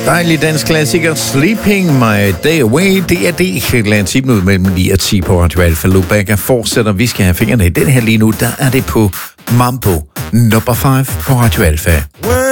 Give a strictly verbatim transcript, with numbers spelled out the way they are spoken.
Dejlig dansk klassiker, Sleeping My Day Away. Det er det. Klokken ti minutter mellem ni og ti på Radio Alfa. Lubaka fortsætter. Vi skal have fingrene i den her lige nu. Der er det på Mambo number five på Radio Alfa.